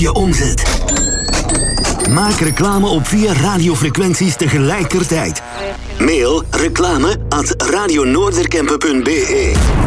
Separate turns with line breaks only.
je omzet. Maak reclame op 4 radiofrequenties tegelijkertijd. Mail reclame@radionoorderkempen.be